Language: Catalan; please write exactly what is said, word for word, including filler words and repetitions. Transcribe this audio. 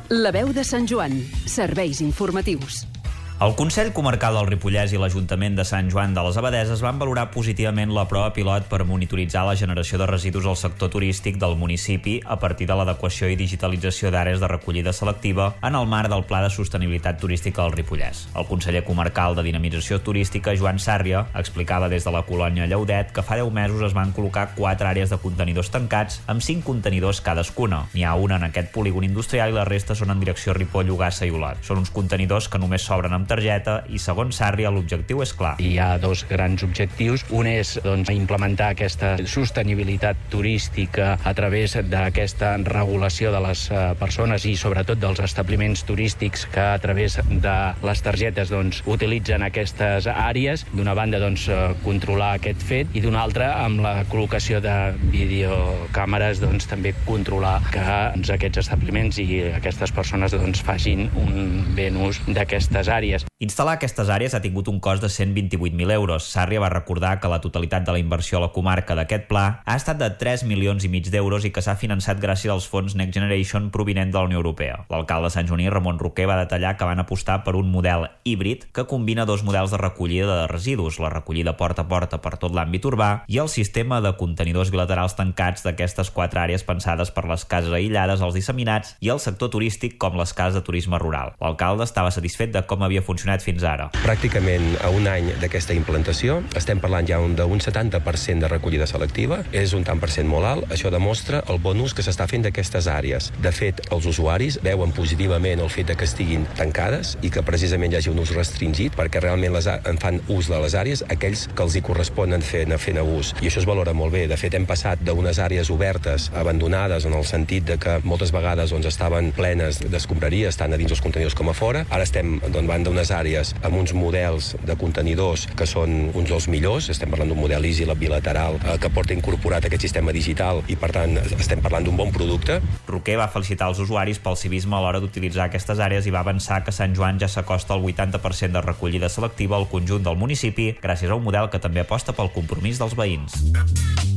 La veu de Sant Joan. Serveis informatius. El Consell Comarcal del Ripollès i l'Ajuntament de Sant Joan de les Abadeses van valorar positivament la prova pilot per monitoritzar la generació de residus al sector turístic del municipi a partir de l'adequació i digitalització d'àrees de recollida selectiva en el marc del Pla de Sostenibilitat Turística del Ripollès. El conseller comarcal de Dinamització Turística, Joan Sàrria, explicava des de la colònia Llaudet que fa deu mesos es van col·locar quatre àrees de contenidors tancats amb cinc contenidors cadascuna. N'hi ha una en aquest polígon industrial i la resta són en direcció Ripoll, Ogassa i Olot. Són uns contenidors que només s'obren amb targeta i, segons Sàrria, l'objectiu és clar. Hi ha dos grans objectius. Un és doncs, implementar aquesta sostenibilitat turística a través d'aquesta regulació de les uh, persones i sobretot dels establiments turístics que a través de les targetes doncs, utilitzen aquestes àrees. D'una banda, doncs, uh, controlar aquest fet i d'una altra, amb la col·locació de videocàmeres, doncs, també controlar que doncs, aquests establiments i aquestes persones doncs, facin un ben ús d'aquestes àrees. Instal·lar aquestes àrees ha tingut un cost de cent vint-i-vuit mil euros. Sàrria va recordar que la totalitat de la inversió a la comarca d'aquest pla ha estat de tres milions i mig d'euros i que s'ha finançat gràcies als fons Next Generation provinent de la Unió Europea. L'alcalde de Sant Joaní, Ramon Roquer, va detallar que van apostar per un model híbrid que combina dos models de recollida de residus, la recollida porta a porta per tot l'àmbit urbà i el sistema de contenidors bilaterals tancats d'aquestes quatre àrees pensades per les cases aïllades, els disseminats i el sector turístic com les cases de turisme rural. L'alcalde estava satisfet de com havia funcionat fins ara. Pràcticament a un any d'aquesta implantació estem parlant ja d'un setanta per cent de recollida selectiva. És un tant per cent molt alt. Això demostra el bon ús que s'està fent d'aquestes àrees. De fet, els usuaris veuen positivament el fet de que estiguin tancades i que precisament hi hagi un ús restringit perquè realment les, en fan ús de les àrees aquells que els hi corresponen fer, fent ús. I això es valora molt bé. De fet, hem passat d'unes àrees obertes, abandonades, en el sentit de que moltes vegades doncs, estaven plenes d'escombraries, tant a dins els contenidors com a fora. Ara estem davant d'unes àrees amb uns models de contenidors que són uns dels millors. Estem parlant d'un model Easy, la bilateral, eh, que porta incorporat aquest sistema digital i, per tant, estem parlant d'un bon producte. Roquer va felicitar els usuaris pel civisme a l'hora d'utilitzar aquestes àrees i va avançar que Sant Joan ja s'acosta al vuitanta per cent de recollida selectiva al conjunt del municipi gràcies a un model que també aposta pel compromís dels veïns.